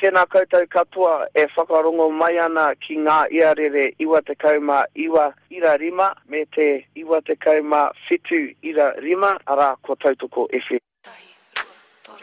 Tēnā koutou katoa e whakarongo mai ana ki ngā iarere 29 ira rima me te 27 ira rima ara ko Tautoko FM.